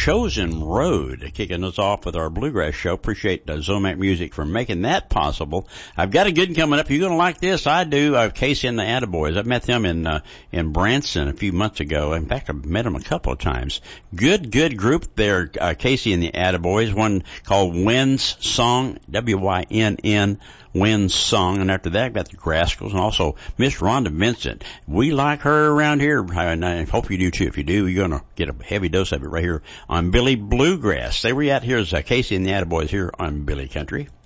Chosen Road, kicking us off with our Bluegrass show. Appreciate Zomac Music for making that possible. I've got a good one coming up. You're going to like this. I do. Casey and the Attaboys. I met them in Branson a few months ago. In fact, I've met them a couple of times. Good group there, Casey and the Attaboys. One called Wynn's Song, W-Y-N-N. Wynn's Song, and after that, got the Rascals, and also Miss Rhonda Vincent. We like her around here, and I hope you do too. If you do, you're going to get a heavy dose of it right here on Billy Bluegrass. Stay where you at. Here's Casey and the Attaboys here on Billy Country.